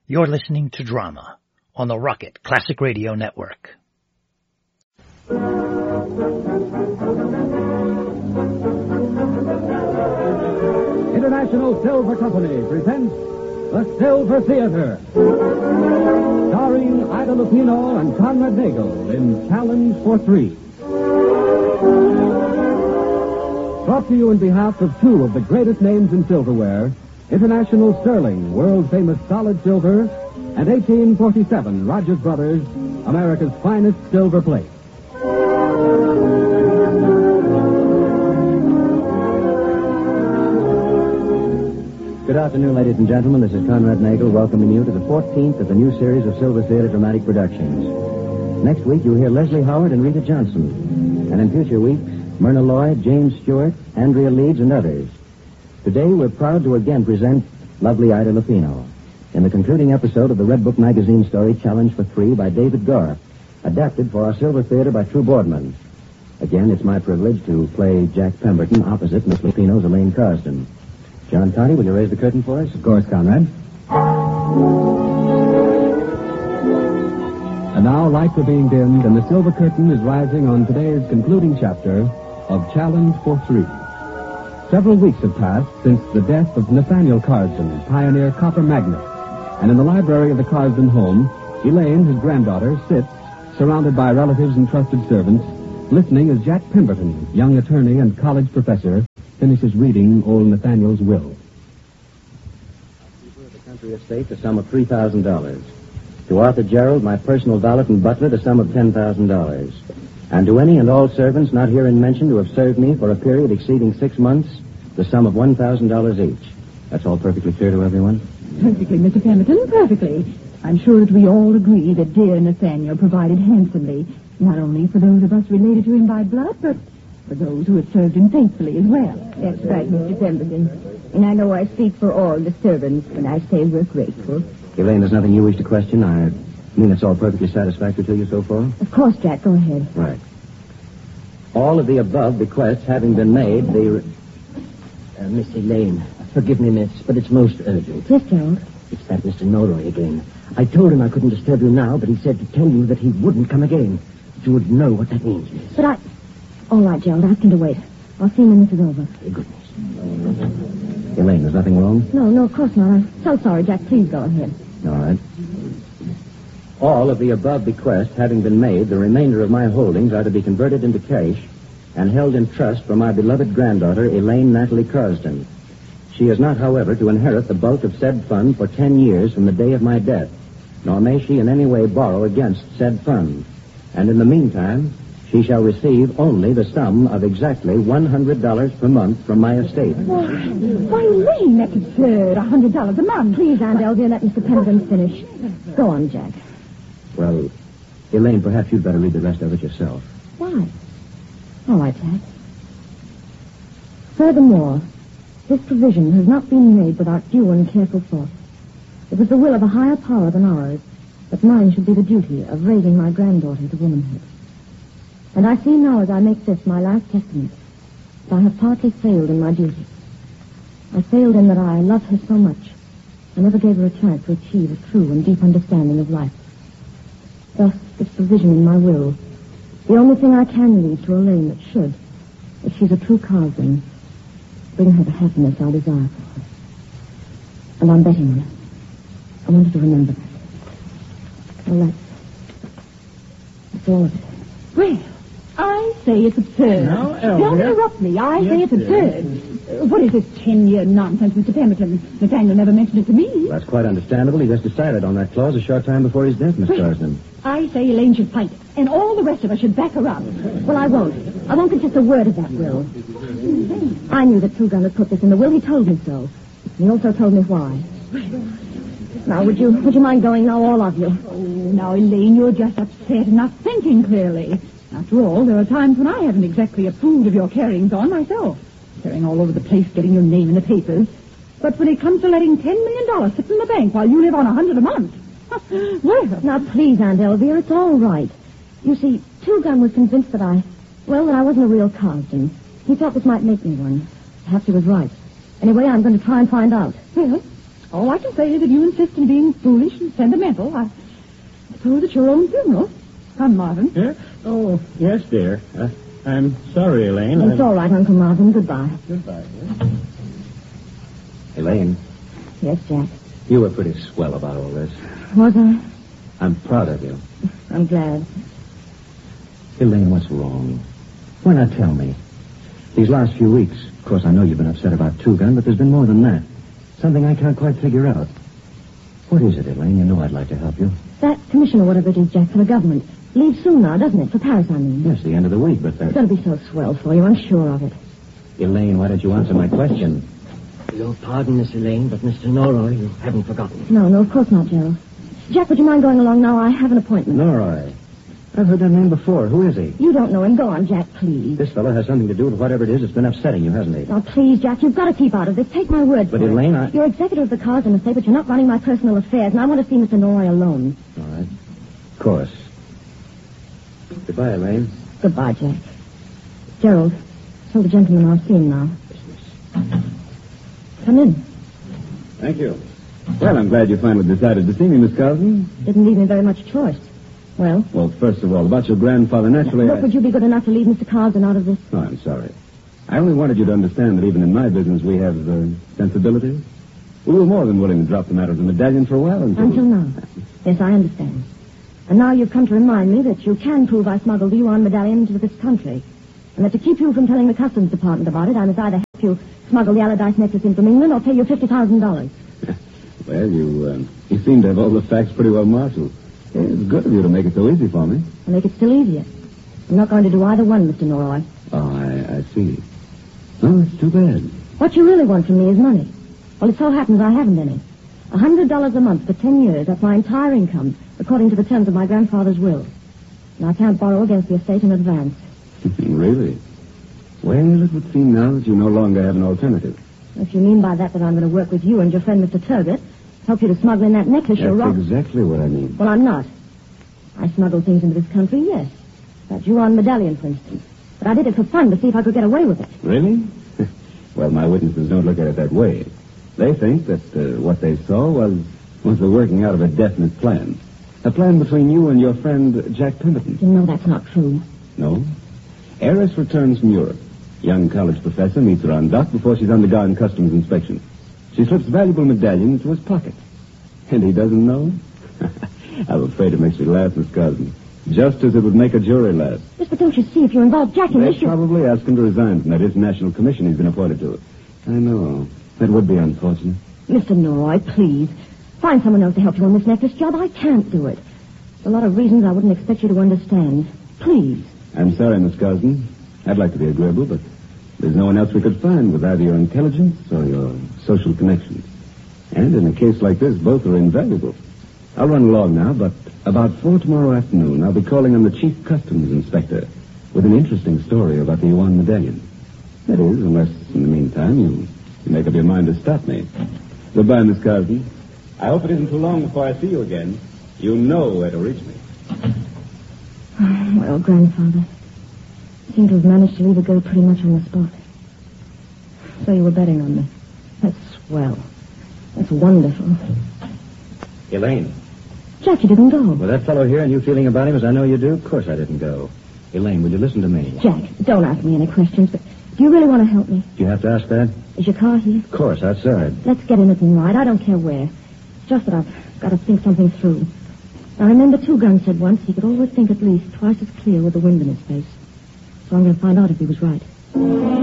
You're listening to Drama on the Rocket Classic Radio Network. International Silver Company presents The Silver Theater, starring Ida Lupino and Conrad Nagel in Challenge for Three. Brought to you on behalf of two of the greatest names in silverware, International Sterling, world-famous solid silver, and 1847 Rogers Brothers, America's finest silver plate. Good afternoon, ladies and gentlemen. This is Conrad Nagel welcoming you to the 14th of the new series of Silver Theater Dramatic Productions. Next week, you'll hear Leslie Howard and Rita Johnson. And in future weeks, Myrna Lloyd, James Stewart, Andrea Leeds, and others. Today, we're proud to again present lovely Ida Lupino in the concluding episode of the Red Book magazine story Challenge for Three by David Garth, adapted for our Silver Theater by True Boardman. Again, it's my privilege to play Jack Pemberton opposite Miss Lupino's Elaine Carsden. John Conti, will you raise the curtain for us? Of course, Conrad. And now lights are being dimmed, and the silver curtain is rising on today's concluding chapter of Challenge for Three. Several weeks have passed since the death of Nathaniel Carsden, pioneer copper magnate. And in the library of the Carsden home, Elaine, his granddaughter, sits, surrounded by relatives and trusted servants, listening as Jack Pemberton, young attorney and college professor, finishes reading old Nathaniel's will. Keeper of the country estate, the sum of $3,000. To Arthur Gerald, my personal valet and butler, the sum of $10,000. And to any and all servants not herein mentioned who have served me for a period exceeding 6 months, the sum of $1,000 each. That's all perfectly clear to everyone? Perfectly, Mr. Pemberton, perfectly. I'm sure that we all agree that dear Nathaniel provided handsomely, not only for those of us related to him by blood, but for those who had served him faithfully as well. That's right, Mr. Pemberton. And I know I speak for all the servants when I say we're grateful. Elaine, there's nothing you wish to question? I mean, it's all perfectly satisfactory to you so far? Of course, Jack, go ahead. Right. All of the above bequests having been made, Miss Elaine, forgive me, miss, but it's most urgent. Yes, Gerald. It's that Mr. Norrie again. I told him I couldn't disturb you now, but he said to tell you that he wouldn't come again. You would know what that means, miss. But All right, Gerald, ask him to wait. I'll see him when this is over. Goodness. Elaine, there's nothing wrong? No, of course not. I'm so sorry, Jack. Please go ahead. All right. All of the above bequests having been made, the remainder of my holdings are to be converted into cash and held in trust for my beloved granddaughter, Elaine Natalie Carsden. She is not, however, to inherit the bulk of said fund for 10 years from the day of my death, nor may she in any way borrow against said fund. And in the meantime, she shall receive only the sum of exactly $100 per month from my estate. Why, Elaine, that's absurd. $100 a month. Please, Aunt Elvia, let Mr. Pemberton finish. Go on, Jack. Well, Elaine, perhaps you'd better read the rest of it yourself. Why? All right, Jack. Furthermore, this provision has not been made without due and careful thought. It was the will of a higher power than ours that mine should be the duty of raising my granddaughter to womanhood. And I see now as I make this my last testament that I have partly failed in my duty. I failed in that I loved her so much, I never gave her a chance to achieve a true and deep understanding of life. Thus, this provision in my will, the only thing I can leave to Elaine that should, if she's a true Carsden, bring her the happiness I desire for her. And I'm betting on it. I want her to remember that. Well, that's all of it. Well, I say it's absurd. Now, Elvia. Don't interrupt me. I say it's absurd. What is this 10-year nonsense, Mr. Pemberton? Nathaniel never mentioned it to me. That's quite understandable. He just decided on that clause a short time before his death, Miss Carsden. I say Elaine should fight it, and all the rest of us should back her up. Well, I won't. I won't contest a word of that will. I knew that Two-Gun had put this in the will. He told me so. He also told me why. Now, would you mind going now, all of you? Oh, now, Elaine, you're just upset and not thinking clearly. After all, there are times when I haven't exactly approved of your carryings-on myself. Carrying all over the place, getting your name in the papers. But when it comes to letting $10 million sit in the bank while you live on $100 a month... well... Now, please, Aunt Elvia, it's all right. You see, Two-Gun was convinced that I wasn't a real Carsden. He thought this might make me one. Perhaps he was right. Anyway, I'm going to try and find out. Well, all I can say is that you insist on being foolish and sentimental. I suppose it's your own funeral. Come, Marvin. Yeah? Oh, yes, dear. I'm sorry, Elaine. It's all right, Uncle Marvin. Goodbye. Goodbye, dear. Elaine, Yes, Jack. you were pretty swell about all this. Was I? I'm proud of you. I'm glad. Elaine, what's wrong? Why not tell me? These last few weeks, of course, I know you've been upset about Two Gun, but there's been more than that. Something I can't quite figure out. What is it, Elaine? You know I'd like to help you. That commission or whatever it is, Jack, for the government. Leaves soon now, doesn't it? For Paris, I mean. Yes, the end of the week, but It's going to be so swell for you, I'm sure of it. Elaine, why don't you answer my question? Your pardon, Miss Elaine, but Mr. Norroy, you haven't forgotten. No, of course not, Gerald. Jack, would you mind going along now? I have an appointment. Norroy. I've heard that name before. Who is he? You don't know him. Go on, Jack, please. This fellow has something to do with whatever it is that's been upsetting you, hasn't he? Now, please, Jack, you've got to keep out of this. Take my word But, for Elaine, it. You're executor of the Carsden estate, but you're not running my personal affairs, and I want to see Mr. Norroy alone. All right. Of course. Goodbye, Elaine. Goodbye, Jack. Gerald, tell the gentleman I'll see him now. Come in. Thank you. Well, I'm glad you finally decided to see me, Miss Carlson. Didn't leave me very much choice. Well, Well, first of all, about your grandfather, naturally, look, would you be good enough to leave Mr. Carsden out of this? Oh, I'm sorry. I only wanted you to understand that even in my business we have sensibilities. We were more than willing to drop the matter of the medallion for a while Until now. Yes, I understand. And now you've come to remind me that you can prove I smuggled the Yuan medallion into this country. And that to keep you from telling the Customs Department about it, I must either help you smuggle the Allardyce necklace in from England or pay you $50,000. Well, you seem to have all the facts pretty well marshaled. It's good of you to make it so easy for me. I'll make it still easier. I'm not going to do either one, Mr. Norroy. Oh, I see. Oh, it's too bad. What you really want from me is money. Well, it so happens I haven't any. $100 a month for 10 years. That's my entire income, according to the terms of my grandfather's will. And I can't borrow against the estate in advance. Really? Well, it would seem now that you no longer have an alternative. If you mean by that I'm going to work with you and your friend Mr. Turgott, help you to smuggle in that necklace, you're That's wrong. exactly what I mean. Well, I'm not. I smuggled things into this country, yes. That Yuan medallion, for instance. But I did it for fun to see if I could get away with it. Really? Well, my witnesses don't look at it that way. They think that what they saw was the working out of a definite plan. A plan between you and your friend Jack Pemberton. You know that's not true. No? Heiress returns from Europe. Young college professor meets her on dock before she's undergone customs inspection. She slips valuable medallion into his pocket. And he doesn't know? I'm afraid it makes me laugh, Miss Carson. Just as it would make a jury laugh. Yes, but don't you see, if you involve Jack in this, They'd probably ask him to resign from that international commission he's been appointed to. I know. That would be unfortunate. Mr. Norroy, please. Find someone else to help you on this necklace job. I can't do it. There's a lot of reasons I wouldn't expect you to understand. Please. I'm sorry, Miss Carson. I'd like to be agreeable, but there's no one else we could find with either your intelligence or your social connections. And in a case like this, both are invaluable. I'll run along now, but about 4 tomorrow afternoon, I'll be calling on the Chief Customs Inspector with an interesting story about the Yuan medallion. That is, unless, in the meantime, you make up your mind to stop me. Goodbye, Miss Carson. I hope it isn't too long before I see you again. You know where to reach me. Well, Grandfather, you seem to have managed to leave a girl pretty much on the spot. So you were betting on me. That's swell. That's wonderful. Elaine. Jack, you didn't go. With that fellow here and you feeling about him as I know you do, of course I didn't go. Elaine, will you listen to me? Jack, don't ask me any questions, but do you really want to help me? Do you have to ask that? Is your car here? Of course, outside. Let's get in it and ride. I don't care where. It's just that I've got to think something through. Now, remember Two Gun said once he could always think at least twice as clear with the wind in his face. So I'm going to find out if he was right.